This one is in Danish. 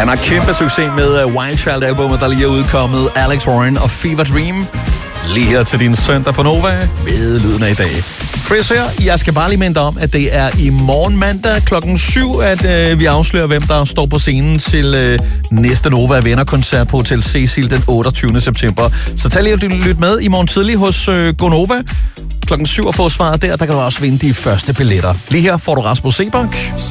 Han har kæmpe succes med Wild Child-albumet, der lige er udkommet, Alex Warren og Fever Dream. Lige her til din søndag på Nova med lyden af i dag. Chris her, jeg skal bare lige minde om, at det er i morgen mandag klokken 7, at vi afslører, hvem der står på scenen til næste Nova Venner-koncert på Hotel Cecil den 28. september. Så tag lige og lyt med i morgen tidlig hos Gonova. Klokken 7 og få svaret der kan du også vinde de første billetter. Lige her får du Rasmus Sebak.